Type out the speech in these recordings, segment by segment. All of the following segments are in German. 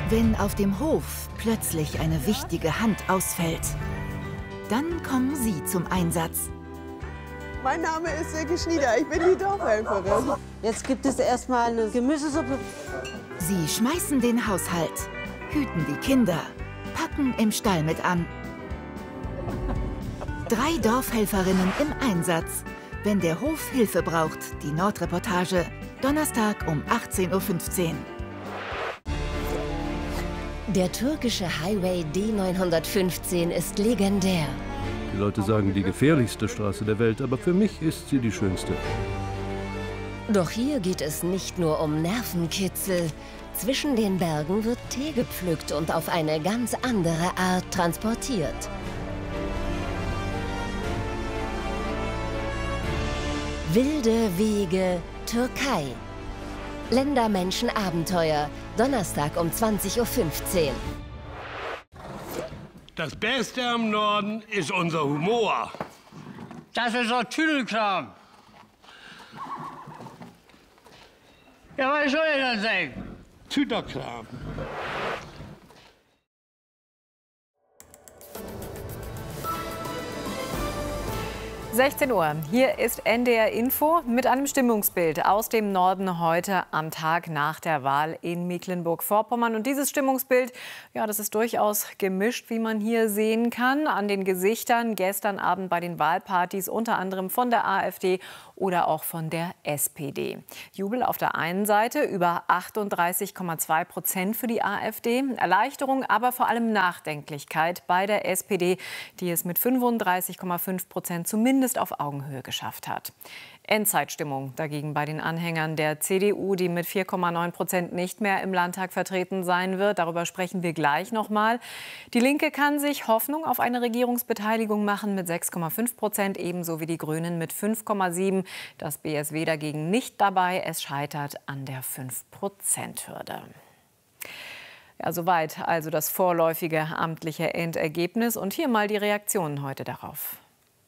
Wenn auf dem Hof plötzlich eine wichtige Hand ausfällt, dann kommen Sie zum Einsatz. Mein Name ist Silke Schnieder, ich bin die Dorfhelferin. Jetzt gibt es erstmal eine Gemüsesuppe. Sie schmeißen den Haushalt, hüten die Kinder, packen im Stall mit an. 3 Dorfhelferinnen im Einsatz, wenn der Hof Hilfe braucht. Die Nordreportage, Donnerstag um 18:15 Uhr. Der türkische Highway D915 ist legendär. Die Leute sagen, die gefährlichste Straße der Welt, aber für mich ist sie die schönste. Doch hier geht es nicht nur um Nervenkitzel. Zwischen den Bergen wird Tee gepflückt und auf eine ganz andere Art transportiert. Wilde Wege, Türkei. Ländermenschen-Abenteuer, Donnerstag um 20:15 Uhr. Das Beste am Norden ist unser Humor. Das ist doch Tüdelkram. Ja, was soll ich das sagen? Tüderkram. Uhr. Hier ist NDR Info mit einem Stimmungsbild aus dem Norden heute am Tag nach der Wahl in Mecklenburg-Vorpommern. Und dieses Stimmungsbild, ja, das ist durchaus gemischt, wie man hier sehen kann, an den Gesichtern gestern Abend bei den Wahlpartys, unter anderem von der AfD oder auch von der SPD. Jubel auf der einen Seite, über 38,2% für die AfD. Erleichterung, aber vor allem Nachdenklichkeit bei der SPD, die es mit 35,5% zumindest auf Augenhöhe geschafft hat. Endzeitstimmung dagegen bei den Anhängern der CDU, die mit 4,9% nicht mehr im Landtag vertreten sein wird. Darüber sprechen wir gleich noch mal. Die Linke kann sich Hoffnung auf eine Regierungsbeteiligung machen mit 6,5%, ebenso wie die Grünen mit 5,7%. Das BSW dagegen nicht dabei. Es scheitert an der 5%-Hürde. Ja, soweit also das vorläufige amtliche Endergebnis. Und hier mal die Reaktionen heute darauf.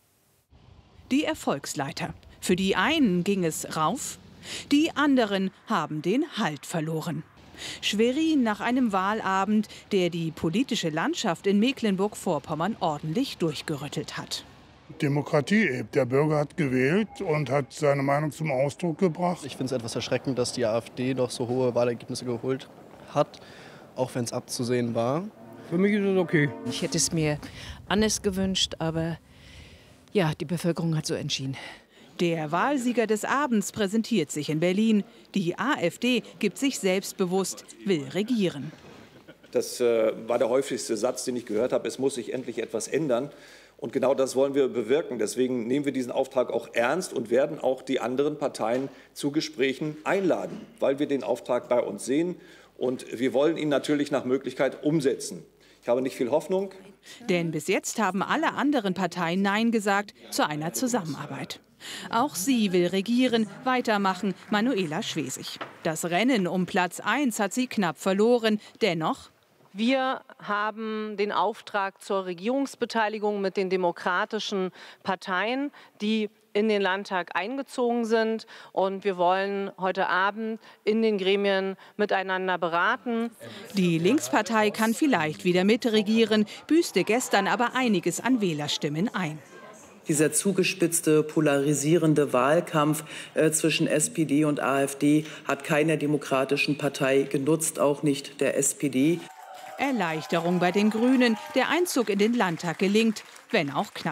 Die Erfolgsleiter. Für die einen ging es rauf, die anderen haben den Halt verloren. Schwerin nach einem Wahlabend, der die politische Landschaft in Mecklenburg-Vorpommern ordentlich durchgerüttelt hat. Demokratie eben. Der Bürger hat gewählt und hat seine Meinung zum Ausdruck gebracht. Ich finde es etwas erschreckend, dass die AfD noch so hohe Wahlergebnisse geholt hat, auch wenn es abzusehen war. Für mich ist es okay. Ich hätte es mir anders gewünscht, aber ja, die Bevölkerung hat so entschieden. Der Wahlsieger des Abends präsentiert sich in Berlin. Die AfD gibt sich selbstbewusst, will regieren. Das war der häufigste Satz, den ich gehört habe. Es muss sich endlich etwas ändern. Und genau das wollen wir bewirken. Deswegen nehmen wir diesen Auftrag auch ernst und werden auch die anderen Parteien zu Gesprächen einladen, weil wir den Auftrag bei uns sehen. Und wir wollen ihn natürlich nach Möglichkeit umsetzen. Ich habe nicht viel Hoffnung. Denn bis jetzt haben alle anderen Parteien Nein gesagt zu einer Zusammenarbeit. Auch sie will regieren, weitermachen, Manuela Schwesig. Das Rennen um Platz 1 hat sie knapp verloren. Dennoch: Wir haben den Auftrag zur Regierungsbeteiligung mit den demokratischen Parteien, die in den Landtag eingezogen sind. Und wir wollen heute Abend in den Gremien miteinander beraten. Die Linkspartei kann vielleicht wieder mitregieren, büßte gestern aber einiges an Wählerstimmen ein. Dieser zugespitzte, polarisierende Wahlkampf zwischen SPD und AfD hat keiner demokratischen Partei genutzt, auch nicht der SPD. Erleichterung bei den Grünen. Der Einzug in den Landtag gelingt, wenn auch knapp.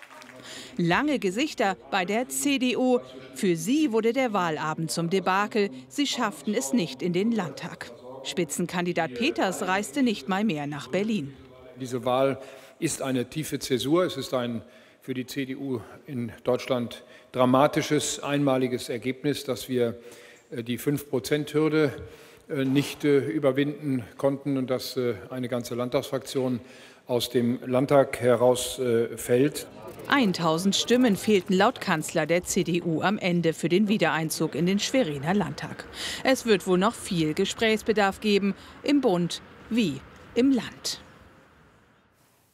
Lange Gesichter bei der CDU. Für sie wurde der Wahlabend zum Debakel. Sie schafften es nicht in den Landtag. Spitzenkandidat Peters reiste nicht mal mehr nach Berlin. Diese Wahl ist eine tiefe Zäsur. Es ist ein für die CDU in Deutschland dramatisches, einmaliges Ergebnis, dass wir die 5%-Hürde nicht überwinden konnten und dass eine ganze Landtagsfraktion aus dem Landtag herausfällt. 1000 Stimmen fehlten laut Kanzler der CDU am Ende für den Wiedereinzug in den Schweriner Landtag. Es wird wohl noch viel Gesprächsbedarf geben, im Bund wie im Land.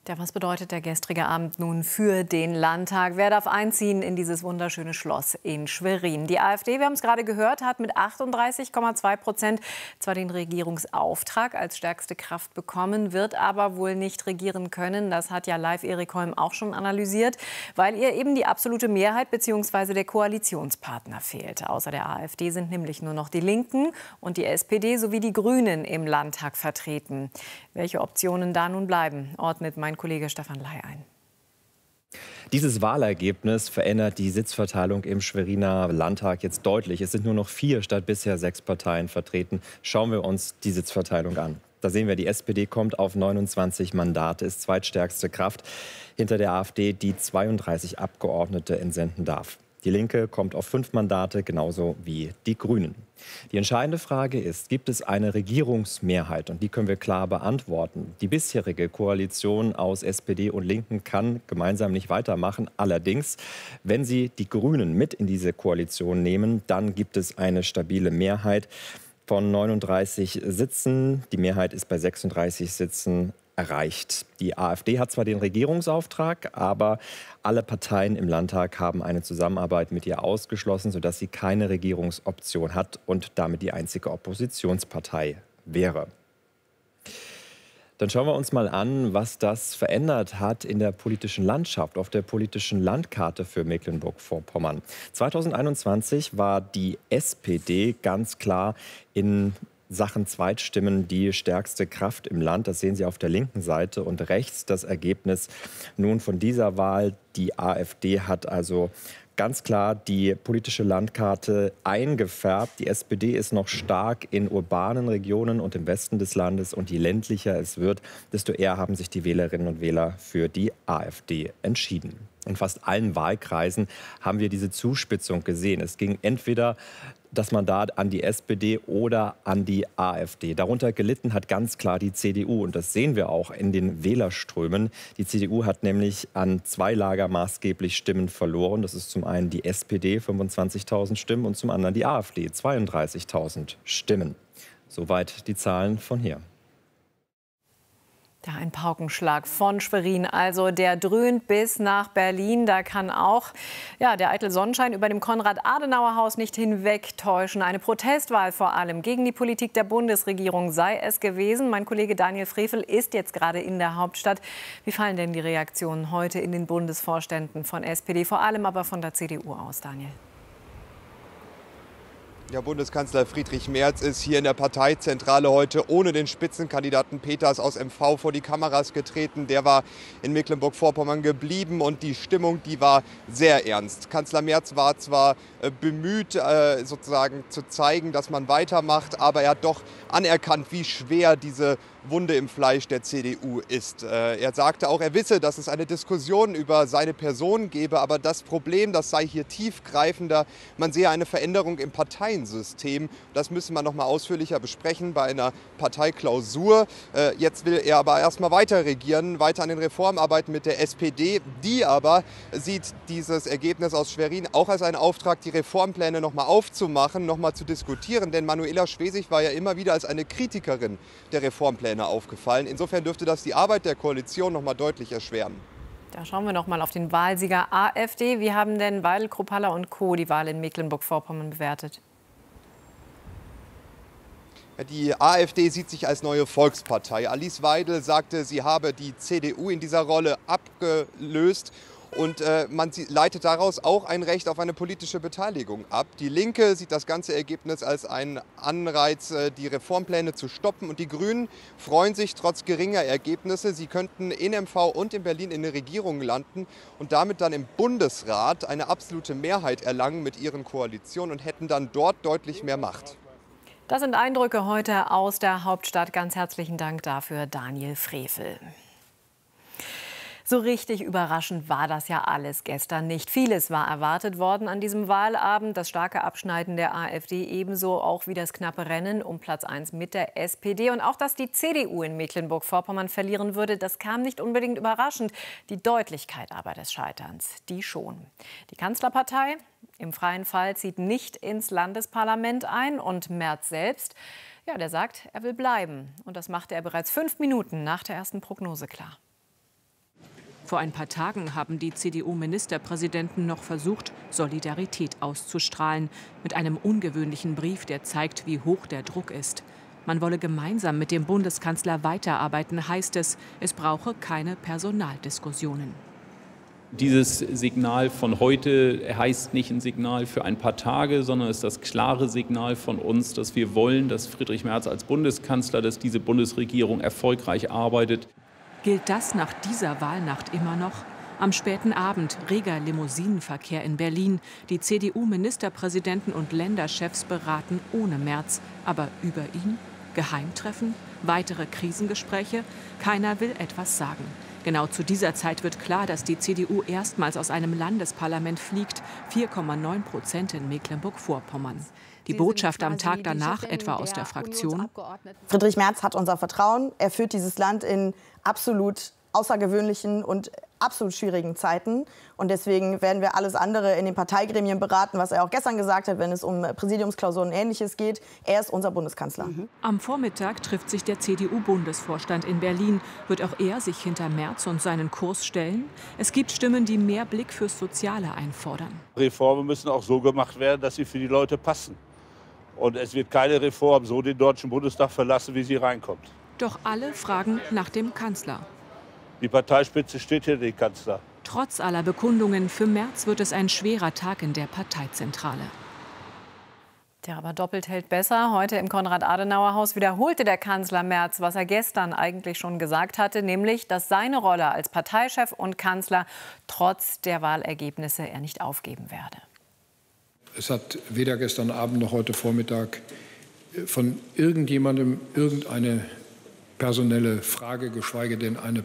Ja, was bedeutet der gestrige Abend nun für den Landtag? Wer darf einziehen in dieses wunderschöne Schloss in Schwerin? Die AfD, wir haben es gerade gehört, hat mit 38,2% zwar den Regierungsauftrag als stärkste Kraft bekommen, wird aber wohl nicht regieren können. Das hat ja live Erik Holm auch schon analysiert, weil ihr eben die absolute Mehrheit bzw. der Koalitionspartner fehlt. Außer der AfD sind nämlich nur noch die Linken und die SPD sowie die Grünen im Landtag vertreten. Welche Optionen da nun bleiben, ordnet mein Kollege Stefan Ley ein. Dieses Wahlergebnis verändert die Sitzverteilung im Schweriner Landtag jetzt deutlich. Es sind nur noch 4 statt bisher 6 Parteien vertreten. Schauen wir uns die Sitzverteilung an. Da sehen wir, die SPD kommt auf 29 Mandate, ist zweitstärkste Kraft hinter der AfD, die 32 Abgeordnete entsenden darf. Die Linke kommt auf 5 Mandate, genauso wie die Grünen. Die entscheidende Frage ist, gibt es eine Regierungsmehrheit? Und die können wir klar beantworten. Die bisherige Koalition aus SPD und Linken kann gemeinsam nicht weitermachen. Allerdings, wenn sie die Grünen mit in diese Koalition nehmen, dann gibt es eine stabile Mehrheit von 39 Sitzen. Die Mehrheit ist bei 36 Sitzen erreicht. Die AfD hat zwar den Regierungsauftrag, aber alle Parteien im Landtag haben eine Zusammenarbeit mit ihr ausgeschlossen, sodass sie keine Regierungsoption hat und damit die einzige Oppositionspartei wäre. Dann schauen wir uns mal an, was das verändert hat in der politischen Landschaft, auf der politischen Landkarte für Mecklenburg-Vorpommern. 2021 war die SPD ganz klar in Sachen Zweitstimmen die stärkste Kraft im Land. Das sehen Sie auf der linken Seite. Und rechts das Ergebnis nun von dieser Wahl. Die AfD hat also ganz klar die politische Landkarte eingefärbt. Die SPD ist noch stark in urbanen Regionen und im Westen des Landes. Und je ländlicher es wird, desto eher haben sich die Wählerinnen und Wähler für die AfD entschieden. In fast allen Wahlkreisen haben wir diese Zuspitzung gesehen. Es ging entweder das Mandat an die SPD oder an die AfD. Darunter gelitten hat ganz klar die CDU. Und das sehen wir auch in den Wählerströmen. Die CDU hat nämlich an 2 Lager maßgeblich Stimmen verloren. Das ist zum einen die SPD, 25.000 Stimmen, und zum anderen die AfD, 32.000 Stimmen. Soweit die Zahlen von hier. Da ein Paukenschlag von Schwerin, also der dröhnt bis nach Berlin. Da kann auch der eitel Sonnenschein über dem Konrad-Adenauer-Haus nicht hinwegtäuschen. Eine Protestwahl vor allem gegen die Politik der Bundesregierung sei es gewesen. Mein Kollege Daniel Frevel ist jetzt gerade in der Hauptstadt. Wie fallen denn die Reaktionen heute in den Bundesvorständen von SPD, vor allem aber von der CDU aus, Daniel? Ja, Bundeskanzler Friedrich Merz ist hier in der Parteizentrale heute ohne den Spitzenkandidaten Peters aus MV vor die Kameras getreten. Der war in Mecklenburg-Vorpommern geblieben und die Stimmung, die war sehr ernst. Kanzler Merz war zwar bemüht, sozusagen zu zeigen, dass man weitermacht, aber er hat doch anerkannt, wie schwer diese Wunde im Fleisch der CDU ist. Er sagte auch, er wisse, dass es eine Diskussion über seine Person gebe, aber das Problem, das sei hier tiefgreifender. Man sehe eine Veränderung im Parteiensystem. Das müsse man noch mal ausführlicher besprechen bei einer Parteiklausur. Jetzt will er aber erst mal weiter regieren, weiter an den Reformen arbeiten mit der SPD. Die aber sieht dieses Ergebnis aus Schwerin auch als einen Auftrag, die Reformpläne noch mal aufzumachen, noch mal zu diskutieren. Denn Manuela Schwesig war ja immer wieder als eine Kritikerin der Reformpläne aufgefallen. Insofern dürfte das die Arbeit der Koalition noch mal deutlich erschweren. Da schauen wir noch mal auf den Wahlsieger AfD. Wie haben denn Weidel, Kruppalla und Co. die Wahl in Mecklenburg-Vorpommern bewertet? Die AfD sieht sich als neue Volkspartei. Alice Weidel sagte, sie habe die CDU in dieser Rolle abgelöst. Und man leitet daraus auch ein Recht auf eine politische Beteiligung ab. Die Linke sieht das ganze Ergebnis als einen Anreiz, die Reformpläne zu stoppen. Und die Grünen freuen sich trotz geringer Ergebnisse. Sie könnten in MV und in Berlin in der Regierung landen und damit dann im Bundesrat eine absolute Mehrheit erlangen mit ihren Koalitionen und hätten dann dort deutlich mehr Macht. Das sind Eindrücke heute aus der Hauptstadt. Ganz herzlichen Dank dafür, Daniel Frevel. So richtig überraschend war das ja alles gestern nicht. Vieles war erwartet worden an diesem Wahlabend. Das starke Abschneiden der AfD, ebenso auch wie das knappe Rennen um Platz 1 mit der SPD. Und auch, dass die CDU in Mecklenburg-Vorpommern verlieren würde, das kam nicht unbedingt überraschend. Die Deutlichkeit aber des Scheiterns, die schon. Die Kanzlerpartei im freien Fall zieht nicht ins Landesparlament ein. Und Merz selbst, der sagt, er will bleiben. Und das machte er bereits 5 Minuten nach der ersten Prognose klar. Vor ein paar Tagen haben die CDU-Ministerpräsidenten noch versucht, Solidarität auszustrahlen. Mit einem ungewöhnlichen Brief, der zeigt, wie hoch der Druck ist. Man wolle gemeinsam mit dem Bundeskanzler weiterarbeiten, heißt es. Es brauche keine Personaldiskussionen. Dieses Signal von heute heißt nicht ein Signal für ein paar Tage, sondern ist das klare Signal von uns, dass wir wollen, dass Friedrich Merz als Bundeskanzler, dass diese Bundesregierung erfolgreich arbeitet. Gilt das nach dieser Wahlnacht immer noch? Am späten Abend reger Limousinenverkehr in Berlin. Die CDU-Ministerpräsidenten und Länderchefs beraten ohne Merz, aber über ihn? Geheimtreffen? Weitere Krisengespräche? Keiner will etwas sagen. Genau zu dieser Zeit wird klar, dass die CDU erstmals aus einem Landesparlament fliegt, 4,9% in Mecklenburg-Vorpommern. Die Botschaft am Tag danach etwa aus der Fraktion: Friedrich Merz hat unser Vertrauen. Er führt dieses Land in absolut außergewöhnlichen und absolut schwierigen Zeiten. Und deswegen werden wir alles andere in den Parteigremien beraten, was er auch gestern gesagt hat, wenn es um Präsidiumsklausuren und Ähnliches geht. Er ist unser Bundeskanzler. Am Vormittag trifft sich der CDU-Bundesvorstand in Berlin. Wird auch er sich hinter Merz und seinen Kurs stellen? Es gibt Stimmen, die mehr Blick fürs Soziale einfordern. Reformen müssen auch so gemacht werden, dass sie für die Leute passen. Und es wird keine Reform so den Deutschen Bundestag verlassen, wie sie reinkommt. Doch alle fragen nach dem Kanzler. Die Parteispitze steht hinter dem Kanzler. Trotz aller Bekundungen, für Merz wird es ein schwerer Tag in der Parteizentrale. Ja, aber doppelt hält besser. Heute im Konrad-Adenauer-Haus wiederholte der Kanzler Merz, was er gestern eigentlich schon gesagt hatte, nämlich, dass seine Rolle als Parteichef und Kanzler trotz der Wahlergebnisse er nicht aufgeben werde. Es hat weder gestern Abend noch heute Vormittag von irgendjemandem irgendeine personelle Frage, geschweige denn eine